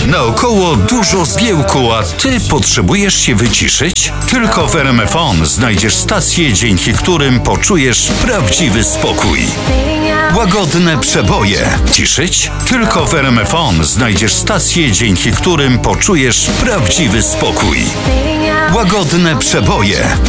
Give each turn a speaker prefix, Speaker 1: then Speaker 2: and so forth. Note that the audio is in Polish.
Speaker 1: Naokoło dużo zgiełku, a ty potrzebujesz się wyciszyć? Tylko w RMFON znajdziesz stacje, dzięki którym poczujesz prawdziwy spokój. Łagodne przeboje. Ciszyć? Tylko w RMFON znajdziesz stacje, dzięki którym poczujesz prawdziwy spokój. Łagodne przeboje.